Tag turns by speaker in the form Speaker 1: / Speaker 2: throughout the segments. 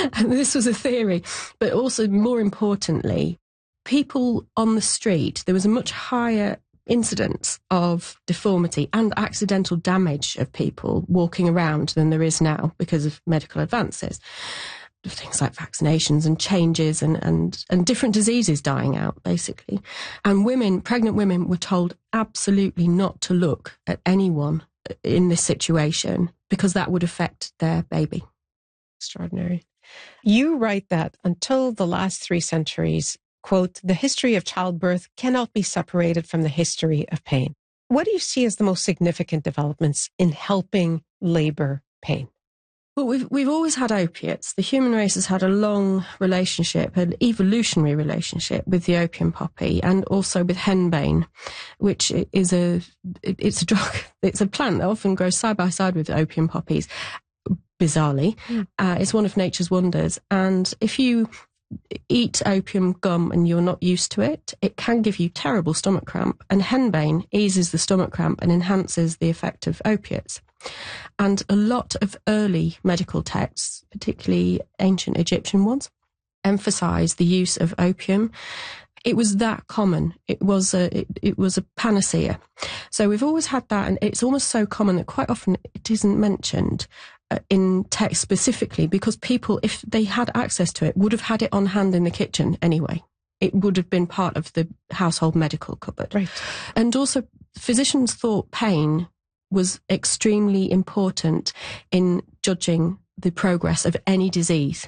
Speaker 1: And this was a theory. But also, more importantly, people on the street, there was a much higher incidence of deformity and accidental damage of people walking around than there is now because of medical advances. Things like vaccinations and changes and different diseases dying out, basically. And pregnant women were told absolutely not to look at anyone in this situation because that would affect their baby.
Speaker 2: Extraordinary. You write that until the last 3 centuries, quote, the history of childbirth cannot be separated from the history of pain. What do you see as the most significant developments in helping labor pain?
Speaker 1: Well, we've always had opiates. The human race has had a long relationship, an evolutionary relationship with the opium poppy and also with henbane, which is it's a drug. It's a plant that often grows side by side with opium poppies, bizarrely. It's one of nature's wonders. And if you eat opium gum and you're not used to it, it can give you terrible stomach cramp. And henbane eases the stomach cramp and enhances the effect of opiates. And a lot of early medical texts, particularly ancient Egyptian ones, emphasize the use of opium. It was that common. It was a panacea. So we've always had that, and it's almost so common that quite often it isn't mentioned in text specifically because people, if they had access to it, would have had it on hand in the kitchen anyway. It would have been part of the household medical cupboard.
Speaker 2: Right.
Speaker 1: And also, physicians thought pain was extremely important in judging the progress of any disease.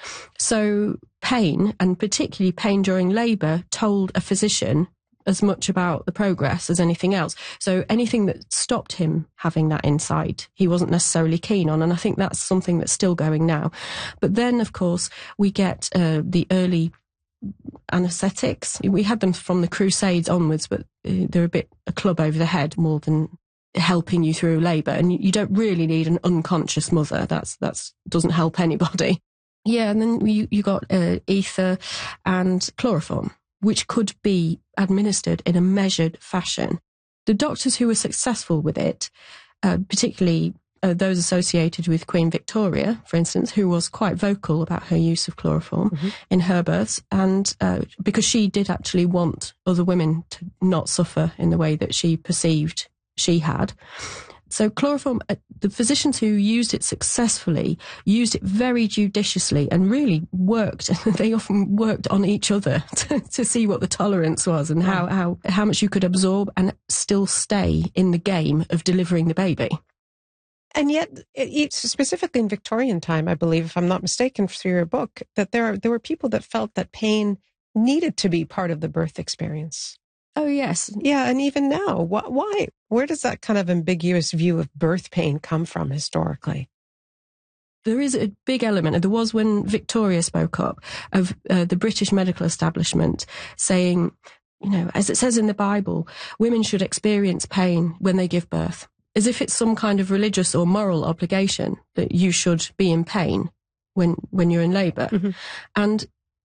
Speaker 1: So pain, and particularly pain during labour, told a physician as much about the progress as anything else. So anything that stopped him having that insight, he wasn't necessarily keen on. And I think that's something that's still going now. But then, of course, we get the early anaesthetics. We had them from the Crusades onwards, but they're a bit a club over the head more than helping you through labour. And you don't really need an unconscious mother. That's doesn't help anybody. Yeah, and then you got ether and chloroform, which could be administered in a measured fashion. The doctors who were successful with it, particularly those associated with Queen Victoria, for instance, who was quite vocal about her use of chloroform in her births, and because she did actually want other women to not suffer in the way that she perceived she had. So chloroform, the physicians who used it successfully used it very judiciously and really worked. They often worked on each other to see what the tolerance was and how much you could absorb and still stay in the game of delivering the baby.
Speaker 2: And yet, specifically in Victorian time, I believe, if I'm not mistaken, through your book, that there were people that felt that pain needed to be part of the birth experience.
Speaker 1: Oh, yes.
Speaker 2: Yeah, and even now, why? Where does that kind of ambiguous view of birth pain come from historically?
Speaker 1: There is a big element, and there was when Victoria spoke up, of the British medical establishment saying, you know, as it says in the Bible, women should experience pain when they give birth, as if it's some kind of religious or moral obligation that you should be in pain when you're in labour. And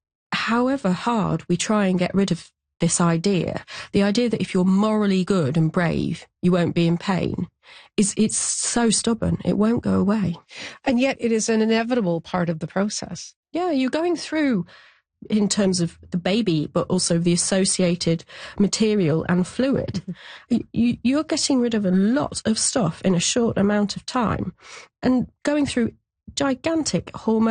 Speaker 1: however hard we try and get rid of this idea, the idea that if you're morally good and brave, you won't be in pain, it's so stubborn. It won't go away.
Speaker 2: And yet it is an inevitable part of the process.
Speaker 1: Yeah, you're going through, in terms of the baby, but also the associated material and fluid. You're getting rid of a lot of stuff in a short amount of time and going through gigantic hormonal